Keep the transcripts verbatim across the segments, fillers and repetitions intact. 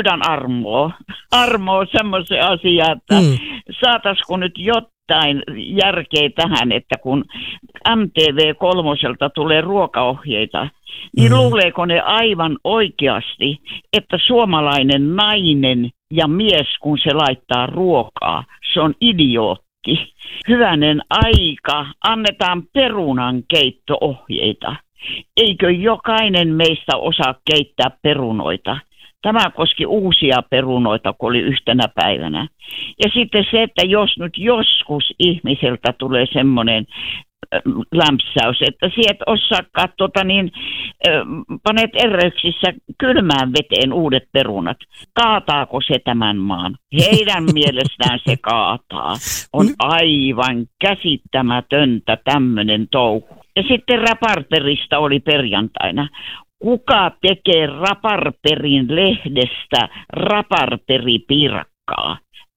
pyydän armoa. Armoa semmoisen asian, että mm. saataisiko nyt jotain järkeä tähän, että kun M T V kolmoselta tulee ruokaohjeita, niin mm. luuleeko ne aivan oikeasti, että suomalainen nainen ja mies, kun se laittaa ruokaa, se on idiootti. Hyvänen aika, annetaan perunan keittoohjeita. Eikö jokainen meistä osaa keittää perunoita? Tämä koski uusia perunoita, kun oli yhtenä päivänä. Ja sitten se, että jos nyt joskus ihmiseltä tulee semmoinen lämpsäys, että sieltä osaakaan tota niin, panet ereyksissä kylmään veteen uudet perunat. Kaataako se tämän maan? Heidän mielestään se kaataa. On aivan käsittämätöntä tämmöinen touhu. Ja sitten Raparperista oli perjantaina. Kuka tekee Raparperin lehdestä raparperipiirakkaa?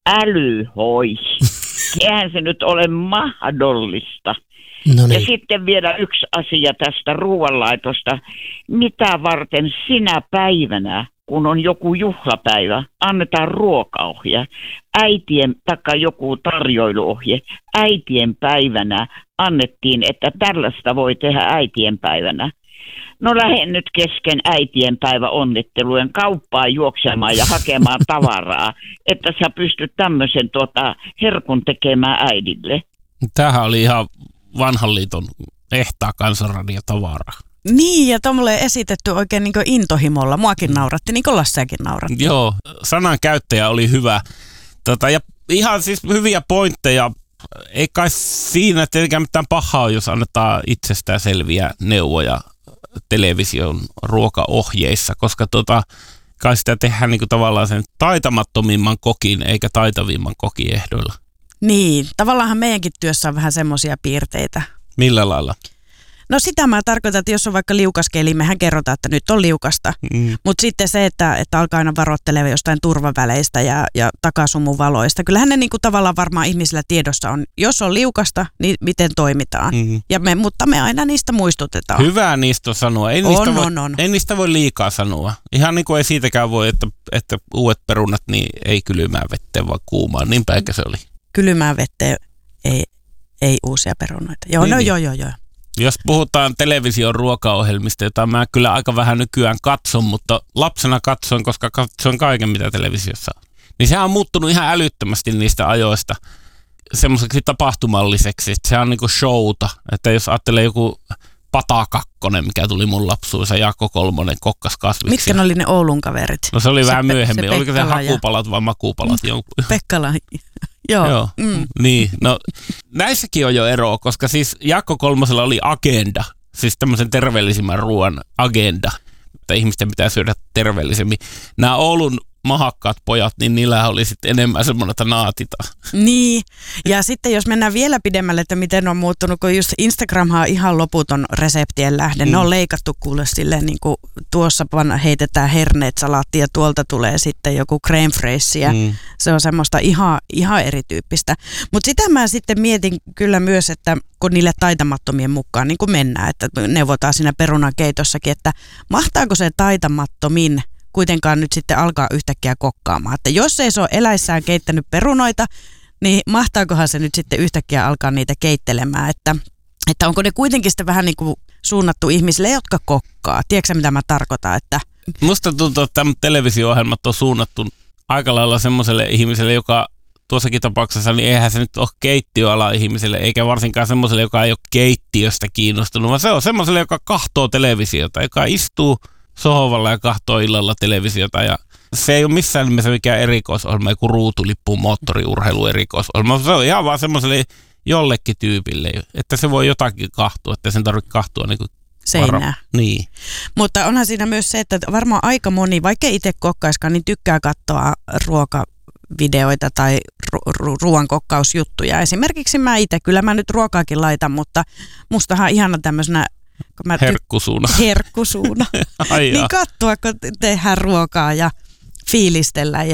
Älyhoi. Eihän se nyt ole mahdollista. No niin. Ja sitten vielä yksi asia tästä ruoanlaitosta. Mitä varten sinä päivänä, kun on joku juhlapäivä, annetaan ruokaohje, äitien, taikka joku tarjoiluohje, äitien päivänä annettiin, että tällaista voi tehdä äitien päivänä. No lähden nyt kesken äitien päivä onnittelujen kauppaan juoksemaan ja hakemaan tavaraa, että sä pystyt tämmöisen tuota, herkun tekemään äidille. Tämähän oli ihan vanhan liiton ehtaa kansanradiotavaraa. Niin, ja tuommoille esitetty oikein niin kuin intohimolla. Muakin nauratti, niin kuin Lasseakin nauratti. Joo, sanan käyttäjä oli hyvä. Tota, ja ihan siis hyviä pointteja. Ei kai siinä tietenkään mitään pahaa, jos annetaan itsestään selviä neuvoja television ruokaohjeissa, koska tota, kai sitä tehdään niin kuin tavallaan sen taitamattomimman kokin eikä taitavimman kokin ehdoilla. Niin, tavallaanhan meidänkin työssä on vähän semmoisia piirteitä. Millä lailla? No sitä mä tarkoitan, että jos on vaikka liukaskeli, mehän kerrotaan, että nyt on liukasta. Mm. Mutta sitten se, että, että alkaa aina varoittelemaan jostain turvaväleistä ja, ja takasumuvaloista. Kyllähän ne niinku tavallaan varmaan ihmisillä tiedossa on. Jos on liukasta, niin miten toimitaan. Mm. Ja me, mutta me aina niistä muistutetaan. Hyvää niistä on sanoa. Ei niistä, on, voi, on, on. ei niistä voi liikaa sanoa. Ihan niin kuin ei siitäkään voi, että, että uudet perunat niin ei kylmää vetteen, vaan kuumaan. Niinpä eikä se oli. Kylmää vetteen, ei, ei uusia perunoita. Joo, niin, no niin. joo, joo, joo. Jos puhutaan television ruokaohjelmista, jota mä kyllä aika vähän nykyään katson, mutta lapsena katsoin, koska katsoin kaiken, mitä televisiossa on. Niin sehän on muuttunut ihan älyttömästi niistä ajoista semmoiseksi tapahtumalliseksi. Sehän on niinku showta, että jos ajattelee joku Pata kakkonen, mikä tuli mun lapsuudessa, Jaakko Kolmonen kokkas kasviksi. Mitkä ne oli ne Oulun kaverit? No se oli se vähän pe- myöhemmin. Se Oliko se Pekkala hakupalat ja... vai makupalat? Pekkala. Joo. Joo. Mm. Niin, no näissäkin on jo eroa, koska siis Jaakko Kolmosella oli agenda, siis tämmöisen terveellisimmän ruoan agenda, että ihmisten pitää syödä terveellisemmin. Nämä Oulun mahakkaat pojat, niin niillä oli sitten enemmän semmoinen, että naatitaan. Niin, ja sitten jos mennään vielä pidemmälle, että miten on muuttunut, kun just Instagramhan on ihan loputon reseptien lähde. Mm. Ne on leikattu kuule silleen, niin kuin tuossa heitetään herneet salaattia ja tuolta tulee sitten joku crème fraîche ja mm. se on semmoista ihan, ihan erityyppistä. Mutta sitä mä sitten mietin kyllä myös, että kun niille taitamattomien mukaan niin kuin mennään, että neuvotaan siinä perunan keitossakin, että mahtaako se taitamattomin kuitenkaan nyt sitten alkaa yhtäkkiä kokkaamaan. Että jos ei se ole eläissään keittänyt perunoita, niin mahtaakohan se nyt sitten yhtäkkiä alkaa niitä keittelemään. Että, että onko ne kuitenkin sitten vähän niin kuin suunnattu ihmisille, jotka kokkaa. Tiedätkö mitä mä tarkoitan? Että... Musta tuntuu, että tämän televisio-ohjelmat on suunnattu aika lailla semmoiselle ihmiselle, joka tuossakin tapauksessa, niin eihän se nyt ole keittiöala ihmiselle, eikä varsinkaan semmoiselle, joka ei ole keittiöstä kiinnostunut, vaan se on semmoiselle, joka kahtoo televisiota, joka istuu sohvalla ja kahtoo illalla televisiota ja se ei ole missään nimessä mikään erikoisohjelma, joku ruutulippu moottoriurheilu erikoisohjelma. Se on ihan vaan semmoiselle jollekin tyypille, että se voi jotakin kahtua, että sen tarvitse kahtua niin kuin seinää. Niin. Mutta onhan siinä myös se, että varmaan aika moni, vaikka itse kokkaiskaan, niin tykkää katsoa ruokavideoita tai ru- ru- ruoan kokkausjuttuja. Esimerkiksi mä itse, kyllä mä nyt ruokaakin laitan, mutta mustahan ihana tämmöisenä Mä herkkusuuna. Ty- herkkusuuna. Niin katsoa, kun tehdään ruokaa ja fiilistellään.